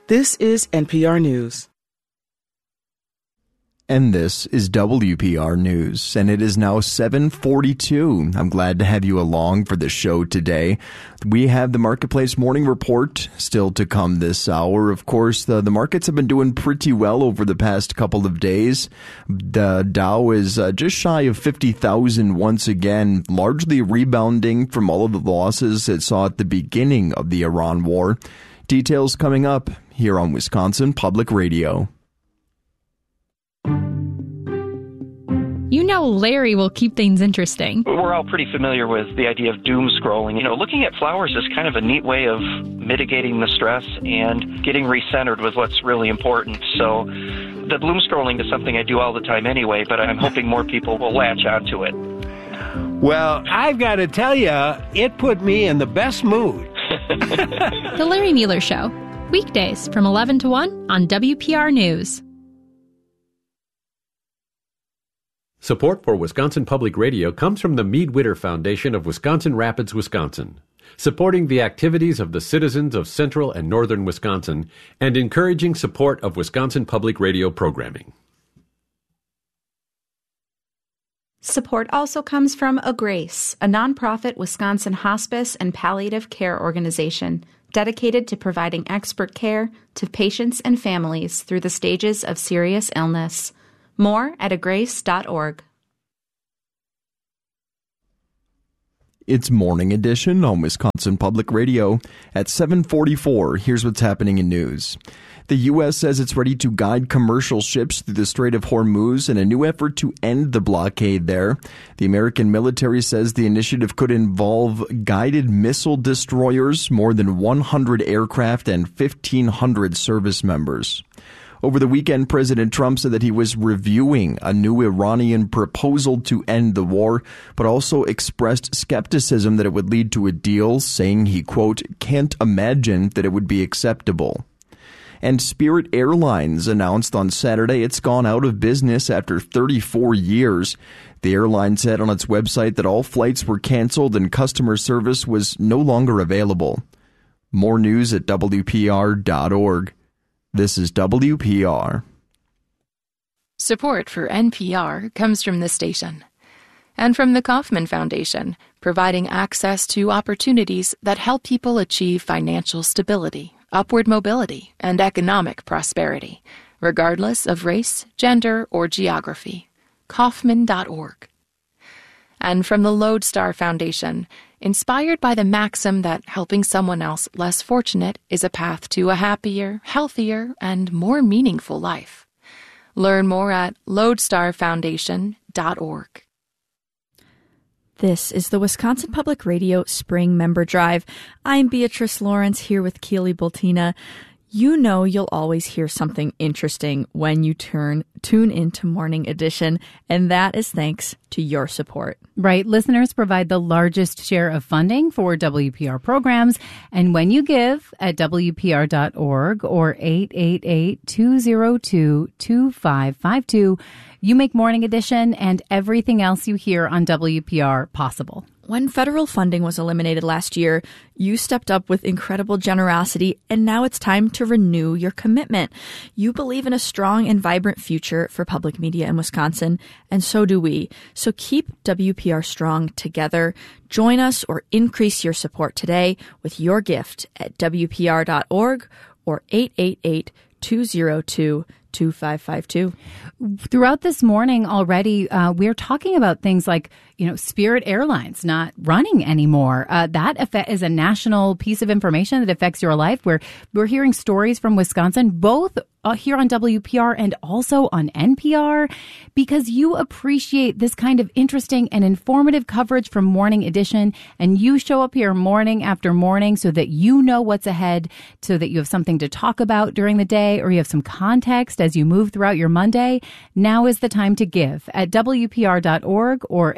This is NPR News. And this is WPR News, and it is now 7:42. I'm glad to have you along for the show today. We have the Marketplace Morning Report still to come this hour. Of course, the markets have been doing pretty well over the past couple of days. The Dow is just shy of 50,000 once again, largely rebounding from all of the losses it saw at the beginning of the Iran war. Details coming up here on Wisconsin Public Radio. You know Larry will keep things interesting. We're all pretty familiar with the idea of doom scrolling. You know, looking at flowers is kind of a neat way of mitigating the stress and getting recentered with what's really important. So the bloom scrolling is something I do all the time anyway, but I'm hoping more people will latch onto it. Well, I've got to tell you, it put me in the best mood. The Larry Mueller Show, weekdays from 11 to 1 on WPR News. Support for Wisconsin Public Radio comes from the Mead Witter Foundation of Wisconsin Rapids, Wisconsin, supporting the activities of the citizens of central and northern Wisconsin and encouraging support of Wisconsin Public Radio programming. Support also comes from A Grace, a nonprofit Wisconsin hospice and palliative care organization dedicated to providing expert care to patients and families through the stages of serious illness. More at agrace.org. It's Morning Edition on Wisconsin Public Radio. At 7:44, here's what's happening in news. The U.S. says it's ready to guide commercial ships through the Strait of Hormuz in a new effort to end the blockade there. The American military says the initiative could involve guided missile destroyers, more than 100 aircraft, and 1,500 service members. Over the weekend, President Trump said that he was reviewing a new Iranian proposal to end the war, but also expressed skepticism that it would lead to a deal, saying he, quote, can't imagine that it would be acceptable. And Spirit Airlines announced on Saturday it's gone out of business after 34 years. The airline said on its website that all flights were canceled and customer service was no longer available. More news at WPR.org. This is WPR. Support for NPR comes from this station and from the Kauffman Foundation, providing access to opportunities that help people achieve financial stability, upward mobility, and economic prosperity, regardless of race, gender, or geography. Kauffman.org. And from the Lodestar Foundation, inspired by the maxim that helping someone else less fortunate is a path to a happier, healthier, and more meaningful life. Learn more at lodestarfoundation.org. This is the Wisconsin Public Radio Spring Member Drive. I'm Beatrice Lawrence here with Keely Bultina. You know you'll always hear something interesting when you tune into Morning Edition, and that is thanks to your support. Right. Listeners provide the largest share of funding for WPR programs, and when you give at WPR.org or 888-202-2552, you make Morning Edition and everything else you hear on WPR possible. When federal funding was eliminated last year, you stepped up with incredible generosity, and now it's time to renew your commitment. You believe in a strong and vibrant future for public media in Wisconsin, and so do we. So keep WPR strong together. Join us or increase your support today with your gift at WPR.org or 888-202-2552. Throughout this morning already, we're talking about things like, Spirit Airlines not running anymore. That is a national piece of information that affects your life. We're hearing stories from Wisconsin, both here on WPR and also on NPR, because you appreciate this kind of interesting and informative coverage from Morning Edition, and you show up here morning after morning so that you know what's ahead, so that you have something to talk about during the day, or you have some context as you move throughout your Monday, now is the time to give at WPR.org or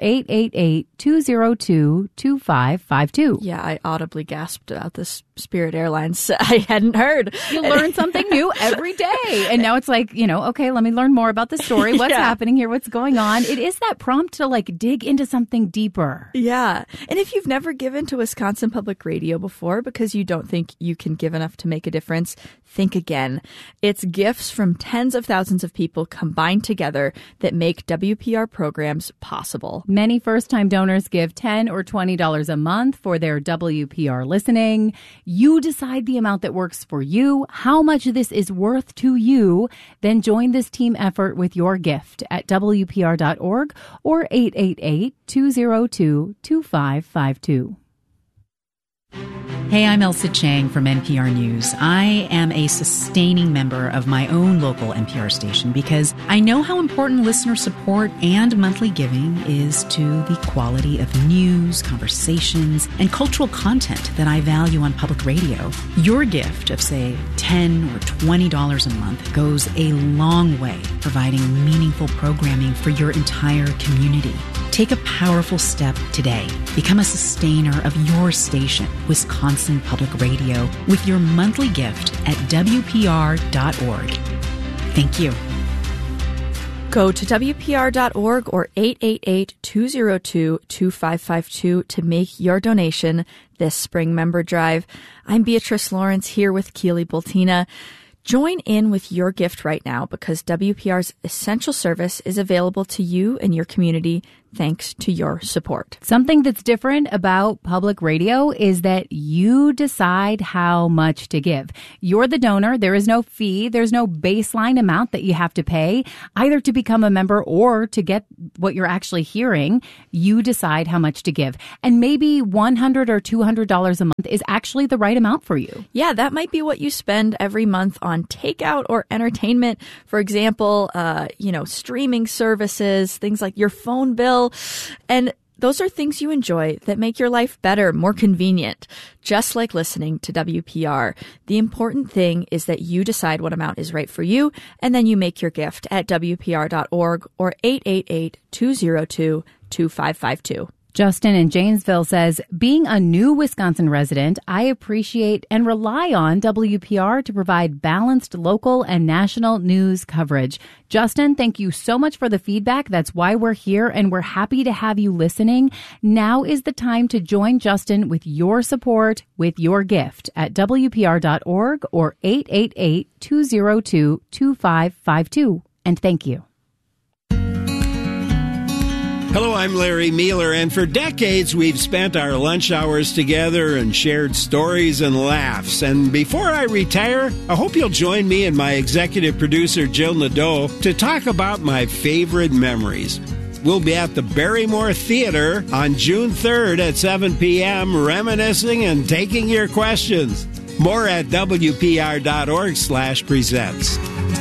888-202-2552. Yeah, I audibly gasped about this Spirit Airlines. I hadn't heard. You learn something new every day. And now it's like, okay, let me learn more about the story. What's happening here? What's going on? It is that prompt to dig into something deeper. Yeah. And if you've never given to Wisconsin Public Radio before because you don't think you can give enough to make a difference, think again. It's gifts from tens of thousands of people combined together that make WPR programs possible. Many first-time donors give $10 or $20 a month for their WPR listening. You decide the amount that works for you, how much this is worth to you. Then join this team effort with your gift at WPR.org or 888-202-2552. Hey, I'm Elsa Chang from NPR News. I am a sustaining member of my own local NPR station because I know how important listener support and monthly giving is to the quality of news, conversations, and cultural content that I value on public radio. Your gift of, say, $10 or $20 a month goes a long way providing meaningful programming for your entire community. Take a powerful step today. Become a sustainer of your station, Wisconsin Public Radio, with your monthly gift at WPR.org. Thank you. Go to WPR.org or 888-202-2552 to make your donation this spring member drive. I'm Beatrice Lawrence here with Keely Bultina. Join in with your gift right now because WPR's essential service is available to you and your community thanks to your support. Something that's different about public radio is that you decide how much to give. You're the donor. There is no fee. There's no baseline amount that you have to pay, either to become a member or to get what you're actually hearing. You decide how much to give. And maybe $100 or $200 a month is actually the right amount for you. Yeah, that might be what you spend every month on takeout or entertainment. For example, streaming services, things like your phone bill. And those are things you enjoy that make your life better, more convenient, just like listening to WPR. The important thing is that you decide what amount is right for you, and then you make your gift at WPR.org or 888-202-2552. Justin in Janesville says, being a new Wisconsin resident, I appreciate and rely on WPR to provide balanced local and national news coverage. Justin, thank you so much for the feedback. That's why we're here, and we're happy to have you listening. Now is the time to join Justin with your support, with your gift at WPR.org or 888-202-2552. And thank you. Hello, I'm Larry Mealer, and for decades we've spent our lunch hours together and shared stories and laughs. And before I retire, I hope you'll join me and my executive producer, Jill Nadeau, to talk about my favorite memories. We'll be at the Barrymore Theater on June 3rd at 7 p.m., reminiscing and taking your questions. More at WPR.org/presents.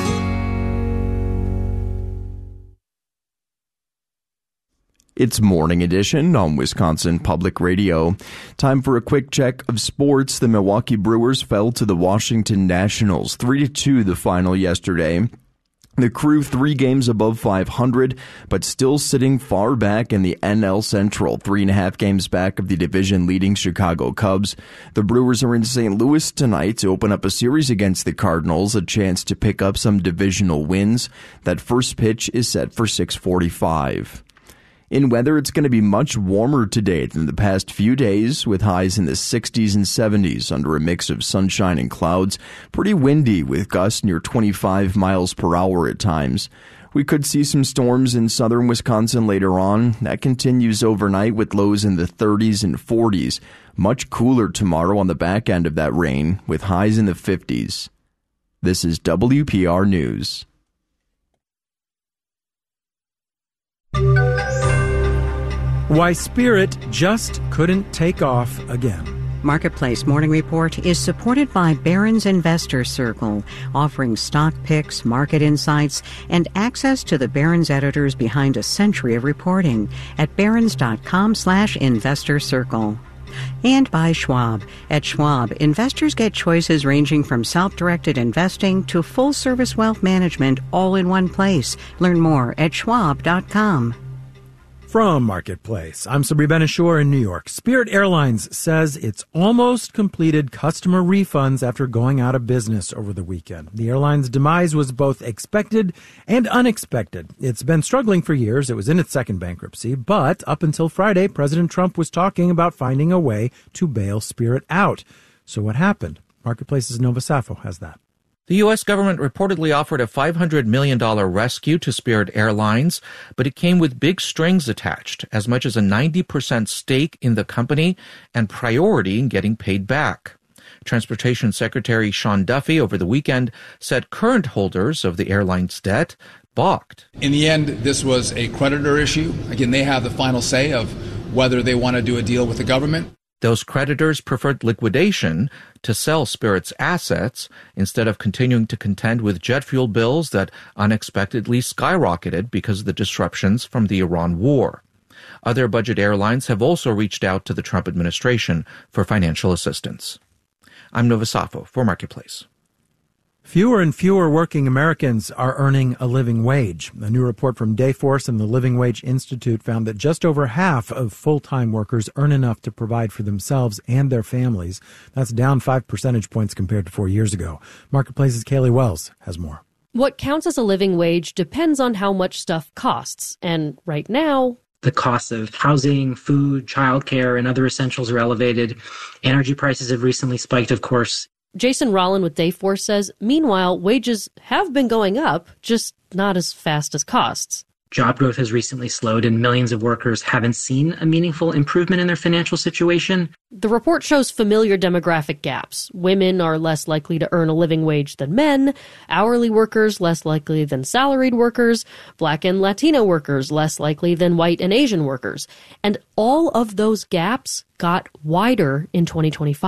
It's Morning Edition on Wisconsin Public Radio. Time for a quick check of sports. The Milwaukee Brewers fell to the Washington Nationals 3-2 the final yesterday. The Crew 3 games above 500, but still sitting far back in the NL Central, 3.5 games back of the division-leading Chicago Cubs. The Brewers are in St. Louis tonight to open up a series against the Cardinals, a chance to pick up some divisional wins. That first pitch is set for 6:45. In weather, it's going to be much warmer today than the past few days, with highs in the 60s and 70s under a mix of sunshine and clouds. Pretty windy with gusts near 25 miles per hour at times. We could see some storms in southern Wisconsin later on. That continues overnight with lows in the 30s and 40s. Much cooler tomorrow on the back end of that rain, with highs in the 50s. This is WPR News. Why Spirit just couldn't take off again. Marketplace Morning Report is supported by Barron's Investor Circle, offering stock picks, market insights, and access to the Barron's editors behind a century of reporting at barrons.com/investor circle. And by Schwab. At Schwab, investors get choices ranging from self-directed investing to full-service wealth management all in one place. Learn more at schwab.com. From Marketplace, I'm Sabri Ben-Achour in New York. Spirit Airlines says it's almost completed customer refunds after going out of business over the weekend. The airline's demise was both expected and unexpected. It's been struggling for years. It was in its second bankruptcy, but up until Friday, President Trump was talking about finding a way to bail Spirit out. So what happened? Marketplace's Nova Safo has that. The U.S. government reportedly offered a $500 million rescue to Spirit Airlines, but it came with big strings attached, as much as a 90% stake in the company and priority in getting paid back. Transportation Secretary Sean Duffy over the weekend said current holders of the airline's debt balked. In the end, this was a creditor issue. Again, they have the final say of whether they want to do a deal with the government. Those creditors preferred liquidation to sell Spirit's assets instead of continuing to contend with jet fuel bills that unexpectedly skyrocketed because of the disruptions from the Iran war. Other budget airlines have also reached out to the Trump administration for financial assistance. I'm Nova Safo for Marketplace. Fewer and fewer working Americans are earning a living wage. A new report from Dayforce and the Living Wage Institute found that just over half of full-time workers earn enough to provide for themselves and their families. That's down 5 percentage points compared to 4 years ago. Marketplace's Kaylee Wells has more. What counts as a living wage depends on how much stuff costs. And right now, the costs of housing, food, childcare, and other essentials are elevated. Energy prices have recently spiked, of course. Jason Rollin with Dayforce says, meanwhile, wages have been going up, just not as fast as costs. Job growth has recently slowed, and millions of workers haven't seen a meaningful improvement in their financial situation. The report shows familiar demographic gaps. Women are less likely to earn a living wage than men, hourly workers less likely than salaried workers, Black and Latino workers less likely than white and Asian workers. And all of those gaps got wider in 2025.